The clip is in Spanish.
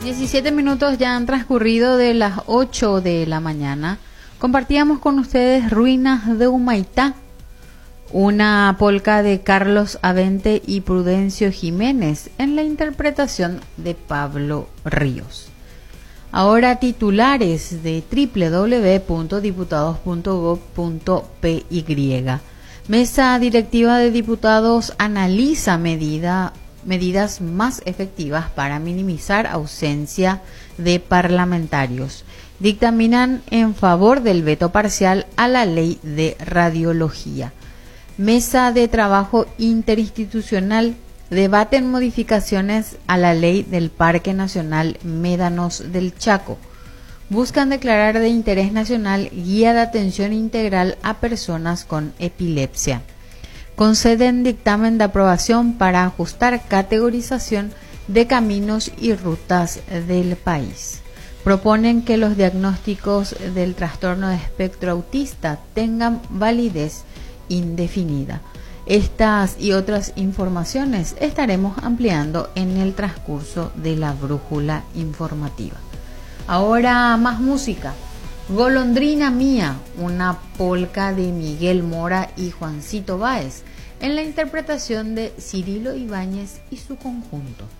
17 minutos ya han transcurrido de las 8 de la mañana. Compartíamos con ustedes Ruinas de Humaitá, una polca de Carlos Avente y Prudencio Jiménez en la interpretación de Pablo Ríos. Ahora titulares de www.diputados.gov.py. Mesa directiva de diputados analiza medidas más efectivas para minimizar ausencia de parlamentarios. Dictaminan en favor del veto parcial a la ley de radiología. Mesa de trabajo interinstitucional debaten modificaciones a la ley del Parque Nacional Médanos del Chaco. Buscan declarar de interés nacional guía de atención integral a personas con epilepsia. Conceden dictamen de aprobación para ajustar categorización de caminos y rutas del país. Proponen que los diagnósticos del trastorno de espectro autista tengan validez indefinida. Estas y otras informaciones estaremos ampliando en el transcurso de la brújula informativa. Ahora más música. Golondrina Mía, una polca de Miguel Mora y Juancito Báez, en la interpretación de Cirilo Ibáñez y su conjunto.